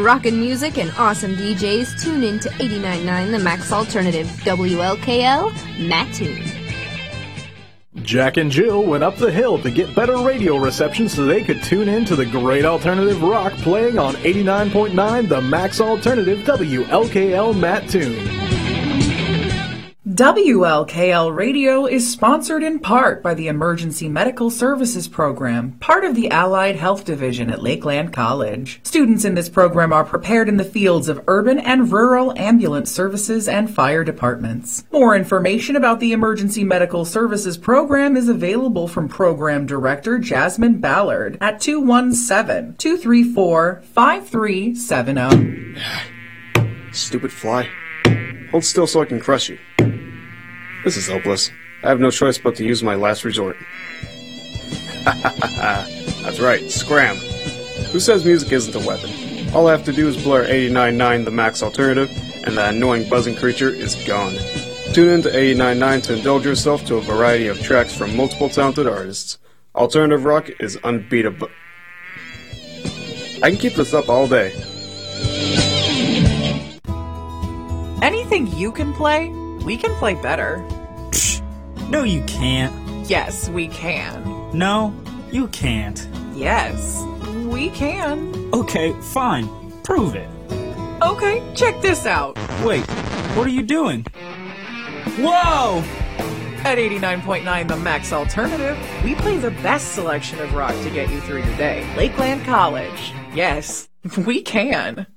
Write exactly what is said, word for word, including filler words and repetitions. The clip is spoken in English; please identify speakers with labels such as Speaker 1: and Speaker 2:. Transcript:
Speaker 1: rockin' music and awesome D Js, tune in to eighty-nine point nine The Max Alternative, W L K L, Mattoon.
Speaker 2: Jack and Jill went up the hill to get better radio reception so they could tune in to the great alternative rock playing on eighty-nine point nine The Max Alternative, W L K L, Mattoon.
Speaker 3: W L K L Radio is sponsored in part by the Emergency Medical Services Program, part of the Allied Health Division at Lakeland College. Students in this program are prepared in the fields of urban and rural ambulance services and fire departments. More information about the Emergency Medical Services Program is available from Program Director Jasmine Ballard at two one seven, two three four, five three seven zero.
Speaker 4: Stupid fly. Hold still so I can crush you. This is hopeless. I have no choice but to use my last resort. That's right, scram. Who says music isn't a weapon? All I have to do is blare eighty-nine point nine The Max Alternative, and that annoying buzzing creature is gone. Tune in to eighty-nine point nine to indulge yourself to a variety of tracks from multiple talented artists. Alternative rock is unbeatable. I can keep this up all day.
Speaker 3: Anything you can play, we can play better.
Speaker 5: Psh, no you can't.
Speaker 3: Yes, we can.
Speaker 5: No, you can't.
Speaker 3: Yes, we can.
Speaker 5: Okay, fine. Prove it.
Speaker 3: Okay, check this out.
Speaker 5: Wait, what are you doing? Whoa!
Speaker 3: At eighty-nine point nine The Max Alternative, we play the best selection of rock to get you through your day. Lakeland College. Yes, we can.